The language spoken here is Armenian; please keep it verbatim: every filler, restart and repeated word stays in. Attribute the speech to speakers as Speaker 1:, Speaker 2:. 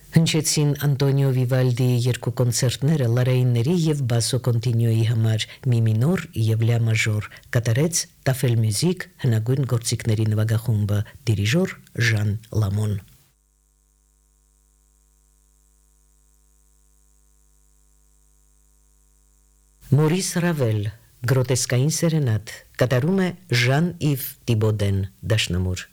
Speaker 1: Հնչեցին Անտոնիո Վիվալդիի երկու կոնցերտները լարայինների եւ բասո կոնտինյոյի համար՝ մի մինոր եւ լյա մաժոր, կատարեց Տաֆել Մյուզիկ հնագույն գործիքների նվագախումբը, դիրիժոր Ժան Լամոն։ Մորիս Ռավել, գրոտեսկային սերենադ, կատարում է Ժան-Իվ Տիբոդեն, դաշնամուր։